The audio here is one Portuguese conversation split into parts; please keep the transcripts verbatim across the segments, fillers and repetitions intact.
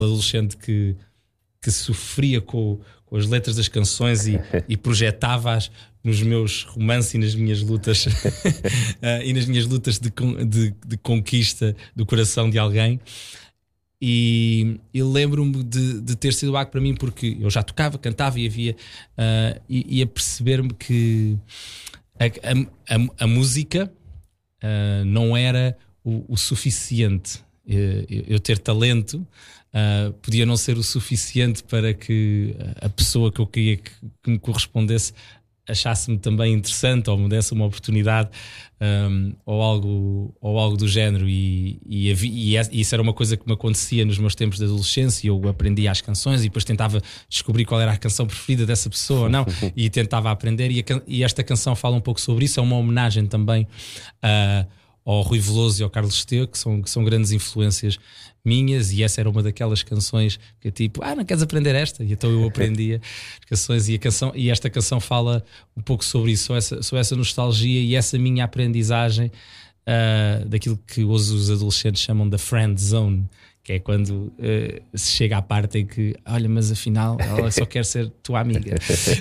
adolescente que, que sofria com, com as letras das canções e, e projetava-as nos meus romances e nas minhas lutas uh, e nas minhas lutas de, de, de conquista do coração de alguém. E, e lembro-me de, de ter sido algo para mim, porque eu já tocava, cantava e havia uh, e, e a perceber-me que a, a, a, a música uh, não era o, o suficiente. Eu, eu ter talento uh, podia não ser o suficiente para que a pessoa que eu queria que, que me correspondesse achasse-me também interessante ou me desse uma oportunidade, um, ou, algo, ou algo do género. E, e, e, e isso era uma coisa que me acontecia nos meus tempos de adolescência. Eu aprendia as canções e depois tentava descobrir qual era a canção preferida dessa pessoa ou não, e tentava aprender. E, a, e esta canção fala um pouco sobre isso. É uma homenagem também a uh, ao Rui Veloso e ao Carlos Esteu, que são, que são grandes influências minhas, e essa era uma daquelas canções que é tipo, ah, não queres aprender esta? E então eu aprendia as canções, e, a canção, e esta canção fala um pouco sobre isso, sobre essa, sobre essa nostalgia e essa minha aprendizagem uh, daquilo que hoje os adolescentes chamam da friend zone, que é quando uh, se chega à parte em que, olha, mas afinal ela só quer ser tua amiga.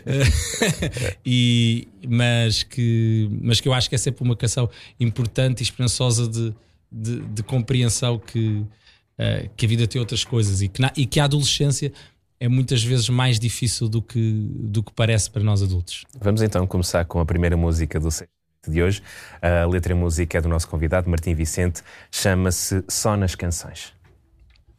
e, mas, que, mas que eu acho que é sempre uma canção importante e esperançosa de, de, de compreensão que, uh, que a vida tem outras coisas, e que, na, e que a adolescência é muitas vezes mais difícil do que, do que parece para nós adultos. Vamos então começar com a primeira música do set de hoje. A letra e música é do nosso convidado Martim Vicente, chama-se Só nas Canções.